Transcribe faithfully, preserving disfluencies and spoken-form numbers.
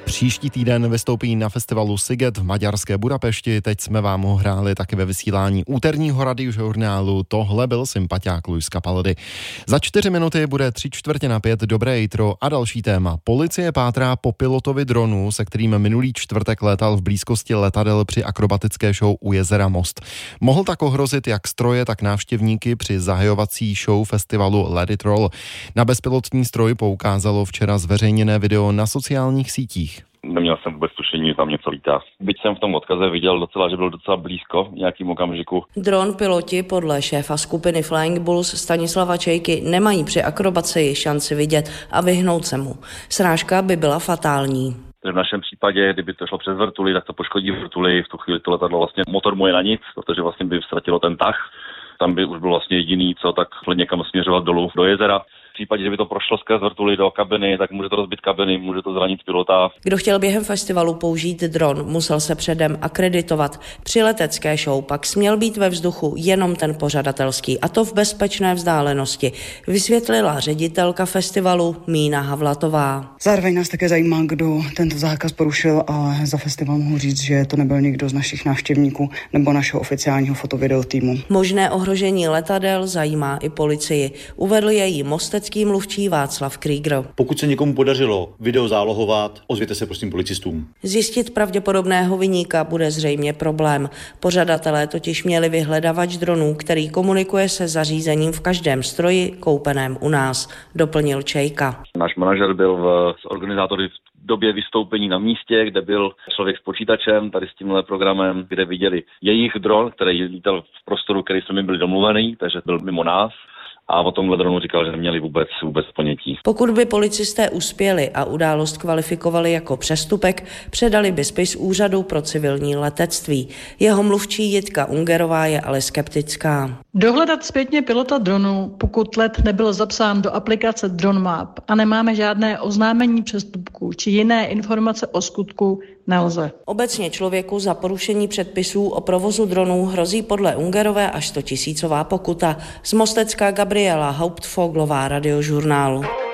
Příští týden vystoupí na festivalu Sziget v maďarské Budapešti. Teď jsme vám ho hráli taky ve vysílání úterního radiožurnálu. Tohle byl sympatiák Luis Capaldi. Za čtyři minuty bude tři čtvrtě na pět Dobré jitro a další téma. Policie pátrá po pilotovi dronu, se kterým minulý čtvrtek létal v blízkosti letadel při akrobatické show u jezera Most. Mohl tak ohrozit jak stroje, tak návštěvníky při zahajovací show festivalu Let It Roll. Na bezpilotní stroj poukázalo včera zveřejněné video na sociálních sítích. Neměl jsem vůbec tušení, že tam něco lítá. Byť jsem v tom odkaze viděl docela, že byl docela blízko v nějakým okamžiku. Dron piloti podle šéfa skupiny Flying Bulls Stanislava Čejky nemají při akrobaci šanci vidět a vyhnout se mu. Srážka by byla fatální. V našem případě, kdyby to šlo přes vrtuly, tak to poškodí vrtuly. V tu chvíli to letadlo vlastně motor mu je na nic, protože vlastně by ztratilo ten tah. Tam by už byl vlastně jediný, co tak někam směřovat dolů do jezera. V případě, že by to prošlo skrz vrtuly do kabiny, tak může to rozbit kabiny, může to zranit pilota. Kdo chtěl během festivalu použít dron, musel se předem akreditovat. Při letecké show pak směl být ve vzduchu jenom ten pořadatelský, a to v bezpečné vzdálenosti, vysvětlila ředitelka festivalu Mína Havlatová. Zároveň nás také zajímá, kdo tento zákaz porušil, a za festival mohu říct, že to nebyl nikdo z našich návštěvníků nebo našeho oficiálního fotovideo týmu. Možné ohrožení letadel zajímá i policii. Uvedl její mostecký mluvčí Václav Krieger. Pokud se někomu podařilo video zálohovat, ozvěte se prosím policistům. Zjistit pravděpodobného viníka bude zřejmě problém. Pořadatelé totiž měli vyhledavač dronů, který komunikuje se zařízením v každém stroji koupeném u nás, doplnil Čejka. Náš manažer byl v, s organizátory v době vystoupení na místě, kde byl člověk s počítačem, tady s tímhle programem, kde viděli jejich dron, který lítal v prostoru, který jsme mi byli domluvený, takže byl mimo nás. A o tomhle dronu říkal, že neměli vůbec, vůbec ponětí. Pokud by policisté uspěli a událost kvalifikovali jako přestupek, předali by spis Úřadu pro civilní letectví. Jeho mluvčí Jitka Ungerová je ale skeptická. Dohledat zpětně pilota dronu, pokud let nebyl zapsán do aplikace DroneMap a nemáme žádné oznámení přestupku či jiné informace o skutku, nelze. Obecně člověku za porušení předpisů o provozu dronů hrozí podle Ungerové až sto tisícová pokuta. Z Mostecka Gabriela Hauptfoglová, Radiožurnál.